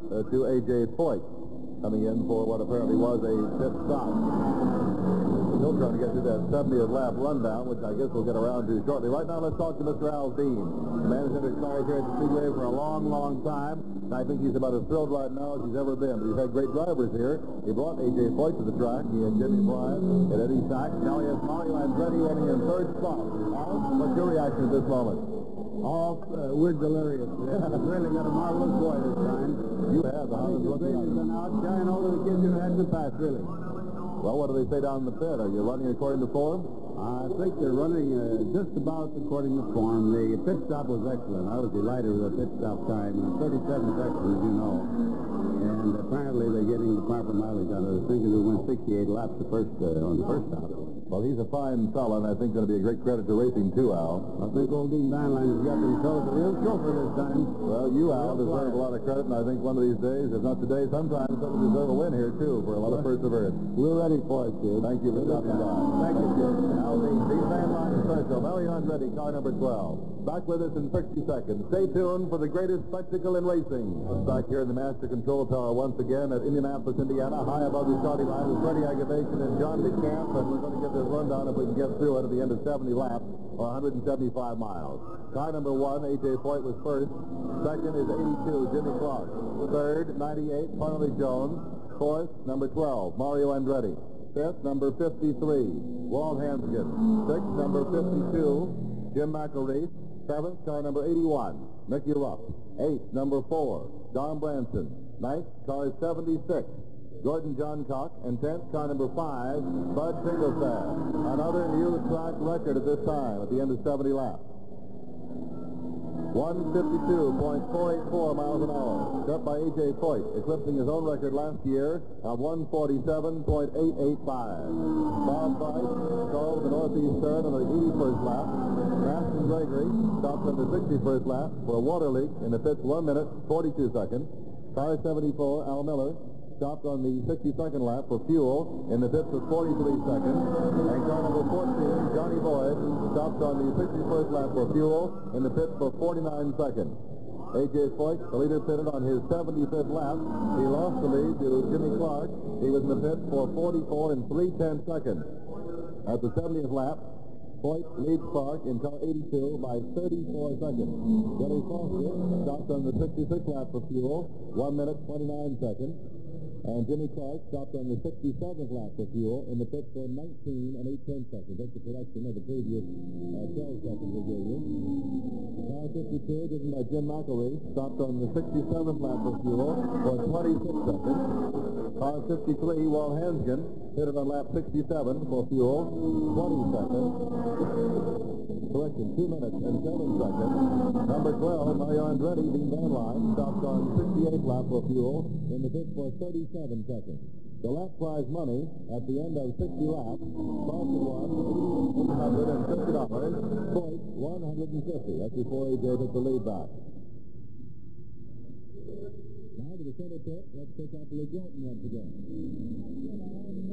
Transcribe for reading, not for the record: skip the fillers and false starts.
to A.J. Foyt, coming in for what apparently was a pit stop. Still trying to get to that 70th lap rundown, which I guess we'll get around to shortly. Right now, let's talk to Mr. Al Dean. The man has entered cars here at the Speedway for a long, long time, and I think he's about as thrilled right now as he's ever been. But he's had great drivers here. He brought A.J. Foyt to the track. He had Jimmy Bryant and Eddie Sachs. Now he has Mario Andretti running in third spot. Al, what's your reaction at this moment? Oh, we're delirious. We've really got a marvelous boy this time. You have. The Honda's looking has been out carrying all of the kids who had in the past, really. Well, what do they say down in the pit? Are you running according to form? I think they're running just about according to form. The pit stop was excellent. I was delighted with the pit stop time. 37 seconds, as you know. And apparently they're getting the proper mileage out of it. I think we went 68 laps on the first stop. Well, he's a fine fella, and I think going to be a great credit to racing, too, Al. I think old Dean Van Line has got themselves a real chauffeur this time. Well, you, Al, deserve a lot of credit, and I think one of these days, if not today, sometimes someone deserve a win here, too, for a lot of perseverance. We're ready for it, kid. Thank you for stopping by. Thank you, Jim. Al Dean, Dean Van Line Special, Mario Andretti, car number 12. Back with us in 60 seconds. Stay tuned for the greatest spectacle in racing. Back here in the Master Control Tower once again at Indianapolis, Indiana, high above the starting line with Freddie Aggravation and John DeCamp, and we're going to get this rundown if we can get through it at the end of 70 laps or 175 miles. Car number 1, A.J. Foyt was first. Second is 82, Jimmy Clark. Third, 98, Farley Jones. Fourth, number 12, Mario Andretti. Fifth, number 53, Walt Hanskin. Sixth, number 52, Jim McElreath. Seventh, car number 81, Mickey Rupp. Eighth, number 4, Don Branson. Ninth, car 76, Gordon Johncock. And 10th, car number 5, Bud Finkelstead. Another new track record at this time at the end of 70 laps. 152.484 miles an hour, set by A.J. Foyt, eclipsing his own record last year of 147.885. Bob Price stalled the northeast turn on the 81st lap. Maston Gregory stopped on the 61st lap for a water leak in the pits 1 minute, 42 seconds. Car 74, Al Miller, stopped on the 62nd lap for fuel in the pits for 43 seconds. And car number 14, Johnny Boyd, stopped on the 61st lap for fuel in the pits for 49 seconds. A.J. Foyt, the leader, pitted on his 75th lap. He lost the lead to Jimmy Clark. He was in the pits for 44 and 3/10 seconds. At the 70th lap, Foyt leads Clark in car 82 by 34 seconds. Billy Foster stopped on the 66th lap for fuel, 1 minute, 29 seconds. And Jimmy Clark stopped on the 67th lap for fuel in the pit for 19 and 8/10 seconds. That's a correction of the previous 12 seconds we gave you. Car 52, driven by Jim McElreath, stopped on the 67th lap for fuel for 26 seconds. Car 53, Walt Hanskin, pitted on lap 67 for fuel, 20 seconds. Correction, 2 minutes and 7 seconds. Number 12, Mario Andretti, Dean Van Line, stopped on 68th lap for fuel in the pit for 37 seconds. The lap prize money at the end of 60 laps, Boston won $150, Foyt $150. That's before A.J. took the lead back. Now to the center pit, let's take out Lee Gilton once again.